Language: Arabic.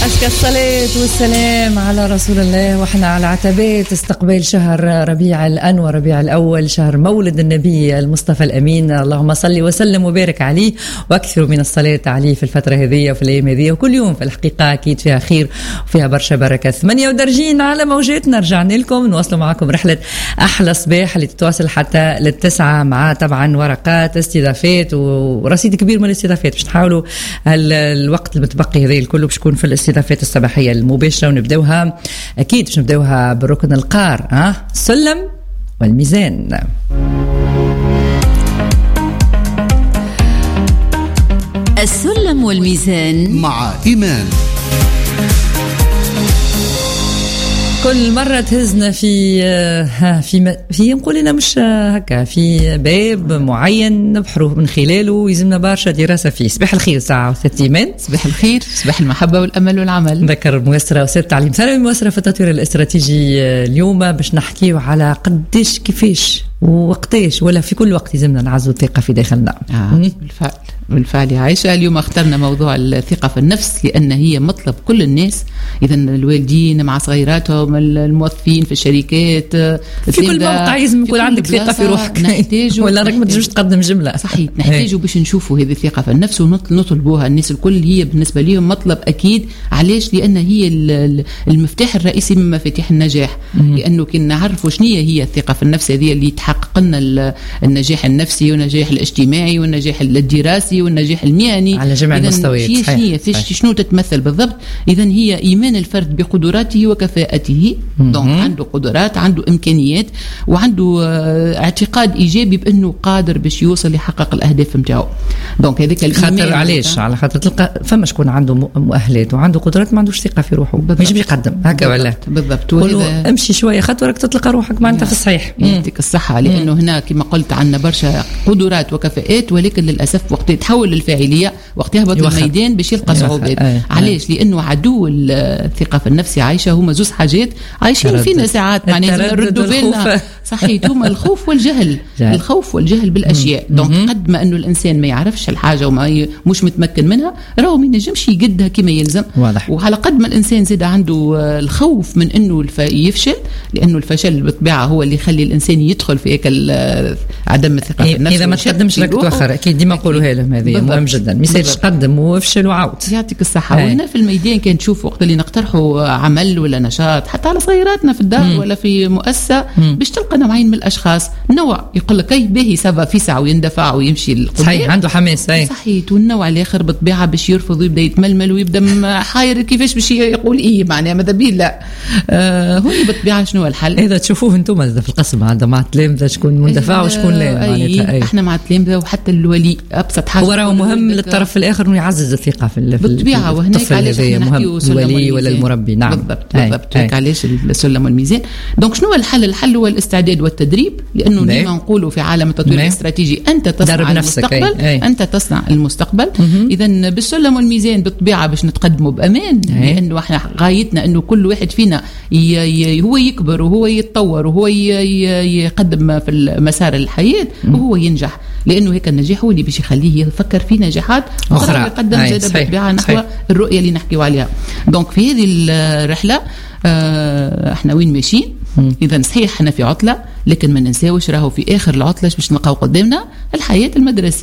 أزكى الصلاة والسلام على رسول الله، وإحنا على عتبات استقبال شهر ربيع الأنور، ربيع الأول، شهر مولد النبي المصطفى الأمين. اللهم صل وسلم وبارك عليه، وأكثر من الصلاة عليه في الفترة هذه وفي الأيام هذه وكل يوم. في الحقيقة أكيد فيها خير وفيها برشا بركة. 8 ودرجين على موجاتنا، رجعنا لكم نواصلوا معكم رحلة أحلى صباح اللي تتواصل حتى للتسعة، مع طبعا ورقات استضافات ورصيد كبير من الاستضافات باش نحاولوا الوقت المتبقي هذا الكل باش يكون في الاستضافات الصباحية المباشرة. ونبدأوها أكيد باش نبدأوها بالركن القار، السلم والميزان. السلم والميزان مع إيمان. كل مرة تهزنا في نقول لنا مش هكا في باب معين نبحروه من خلاله ويزمنا برشا دراسة فيه. صباح الخير ساعة وست إيمان. صباح الخير، صباح المحبة والأمل والعمل. ذكر مؤسسة وسائل التعليم ثانوي مؤسسة في التطوير الاستراتيجي. اليوم باش نحكيو على قديش كيفاش ووقتاش ولا في كل وقت يلزمنا نعزو الثقة في داخلنا. بالفعل يا عائشة، اليوم اخترنا موضوع الثقة في النفس لأن هي مطلب كل الناس. إذا الوالدين مع صغيراتهم، الموظفين في الشركات، في كل موقع لازم يكون عندك ثقة في روحك. نحتاجوا ولا راك ما تجوش تقدم جملة. صحيح، نحتاجوا باش نشوفوا هذه الثقة في النفس ونطلبوها الناس الكل. هي بالنسبة لهم مطلب أكيد. علاش؟ لأن هي المفتاح الرئيسي من مفاتيح النجاح. لأنه كنا نعرفوا شنو هي الثقة في النفس هذه اللي تحقق لنا النجاح النفسي والنجاح الاجتماعي والنجاح الدراسي والنجاح المهني على جميع المستويات. شنو تتمثل بالضبط؟ إذن هي إيمان الفرد بقدراته وكفاءته. عنده قدرات، عنده إمكانيات، وعنده اعتقاد إيجابي بأنه قادر باش يوصل يحقق الأهداف متاعه. دونك هذيك الإيمان. خاطر علاش؟ على خاطر تلقى فما شكون عنده مؤهلات وعنده قدرات ما عندوش ثقة في روحه، ما يجي يقدم هكا ولا بالضبط. امشي شوية خاطرك تلقى روحك ما انت في الصحيح. يعطيك الصحة. لأنه هنا كما قلت عندنا برشا قدرات وكفاءات، ولكن للأسف وقت يتحول للفاعلية، وقت يهبط الميدان باش يلقى صعوبات. علاش؟ لأنه عدو الثقة في النفس عايشة هما زوز حاجات عايشين فينا ساعات، معناها نردوا بالنا. صحيح، هما الخوف والجهل. الخوف والجهل بالأشياء. دونك قد ما أنه الإنسان ما يعرفش الحاجة وما مش متمكن منها، راهو ما ينجمش يقدها كما يلزم. واضح. وعلى قد ما الإنسان زاد عنده الخوف من أنه يفشل، لأنه الفشل بالطبيعة هو اللي يخلي الإنسان يدخل في عدم الثقة في النفس. إذا ما تقدمش لك توخر، أكيد ديما نقولوها لهم هذه مهم جدا. ميساج قدم وافشل وعاود. يعطيك الصحة. وهنا في الميدان كان تشوف وقت اللي نقترحوا عمل ولا نشاط حتى على صغيراتنا في الدار ولا في مؤسسة، باش تلقى نوعين من الأشخاص. نوع يقول لك أي باهي سبا فيسع ويندفع ويمشي القدام، صحيح عنده حماس. صحيح. والنوع الآخر بالطبيعة باش يرفض ويبدأ يتململ ويبدأ حاير كيفاش باش يقول معناها ماذا بيه. لا هو بالطبيعة شنو الحل؟ إذا تشوفوه أنتم في القسم هذا مع التلامذة شكون مندفع وشكون لا. احنا مع التلامذة وحتى الولي أبسط حاجة. هو راه مهم للطرف الآخر إنه يعزز الثقة في بالطبيعة. وهناك علاش مهم الولي ولا المربي. نعم بالضبط. علاش السلم والميزان. دونك شنو الحل؟ الحل هو الاستعداد والتدريب. لأنه ديما نقولوا في عالم التطوير الاستراتيجي أنت تصنع المستقبل. أنت تصنع المستقبل. إذا بالسلم والميزان بالطبيعة باش نتقدموا بأمان. لأنه احنا غايتنا أنه كل واحد فينا هو يكبر وهو يتطور وهو يقدم في المسار الحياة وهو ينجح. لأنه هيك النجاح هو اللي باش يخليه يفكر في نجاحات أخرى ويقدم زادة بالطبيعة نحو الرؤية اللي نحكيو عليها. دونك في هذه الرحلة احنا وين ماشيين؟ إذا صحيح احنا في عطلة، لكن ما ننساوش راهو في آخر العطلة باش نلقاو قدامنا الحياة المدرسية.